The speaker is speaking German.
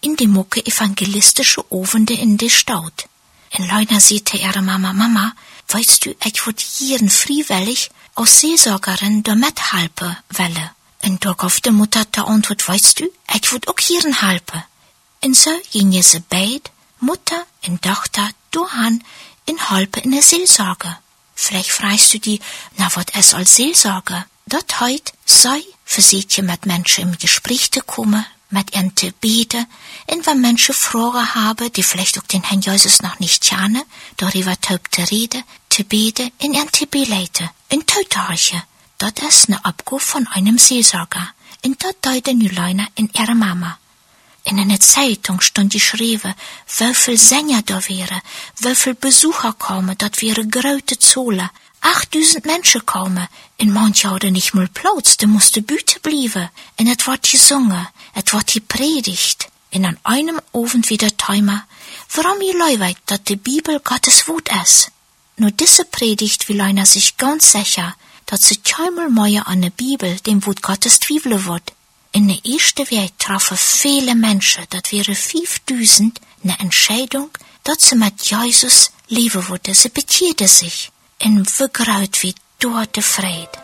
in die mucke evangelistische Ovende in de Stadt. En Leuna sagte ihre Mama, weißt du, ich würd jeden freiwillig als Seelsorgerin da mithelfen wollen. En da gab die Mutter die Antwort, weißt du, ich würd auch jeden helfen. En so gingen sie beid, Mutter und Tochter, dahin in helpen in der Seelsorge. Vielleicht fragst du die, was ist als Seelsorge? Dat heut sei für sie mit Menschen im Gespräch zu kommen, mit ihnen zu beten, und wenn Menschen Fragen haben, die vielleicht auch den Herrn Jesus noch nicht kennen, darüber zu reden, zu beten, in ihren zu beleiten, in Tautarche. Dat ist eine Abgabe von einem Seelsorger, und dat deuten die Leute in ihre Mama. In einer Zeitung stand geschrieben, wie viel Sänger da wäre, wie viel Besucher kommen, dat wäre große Zahlen. 8000 Menschen kommen, in manche hadden nicht mal Platz, da musste Büte bleiben. Und es wird gesungen, es wird gepredigt. Und an einem Abend wieder Timer, warum ihr Leute, dass die Bibel Gottes Wort ist. Nur diese Predigt will einer sich ganz sicher, dass sie keinmal mehr an der Bibel, dem Wort Gottes, zweifeln wird. In der ersten Welt trafen viele Menschen, das wäre 5000, eine Entscheidung, dass sie mit Jesus leben würden. Sie bekehrten sich. En wie groot wie dort de vrede.